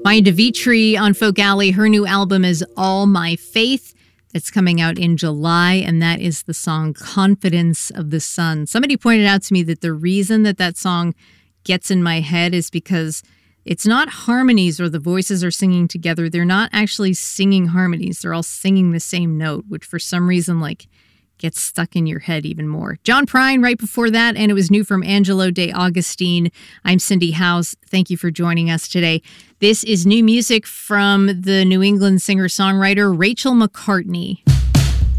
Maya DeVitri on Folk Alley. Her new album is All My Faith. It's coming out in July, and that is the song Confidence of the Sun. Somebody pointed out to me that the reason that song gets in my head is because it's not harmonies or the voices are singing together. They're not actually singing harmonies. They're all singing the same note, which for some reason, gets stuck in your head even more. John Prine right before that, and it was new from Angelo De Augustine. I'm Cindy Howes. Thank you for joining us today. This is new music from the New England singer-songwriter Rachel McCartney.